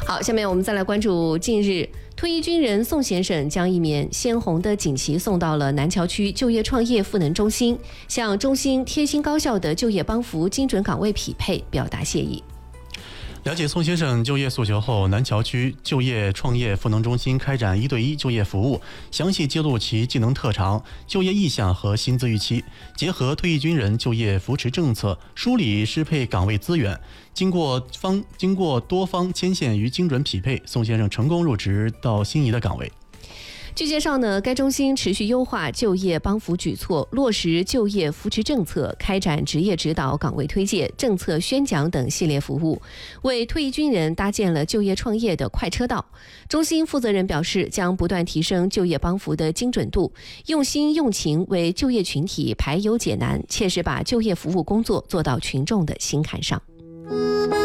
好，下面我们再来关注近日退役军人宋先生将一面鲜红的锦旗送到了南桥区就业创业赋能中心，向中心贴心高效的就业帮扶精准岗位匹配表达谢意。 了解宋先生就业诉求后，南桥区就业创业赋能中心开展1对1就业服务，详细揭露其技能特长、就业意向和薪资预期，结合退役军人就业扶持政策，梳理适配岗位资源，经过多方牵线与精准匹配，宋先生成功入职到心仪的岗位。 据介绍呢，该中心持续优化就业帮扶举措，落实就业扶持政策，开展职业指导、岗位推介、政策宣讲等系列服务，为退役军人搭建了就业创业的快车道。中心负责人表示，将不断提升就业帮扶的精准度，用心用情为就业群体排忧解难，切实把就业服务工作做到群众的心坎上。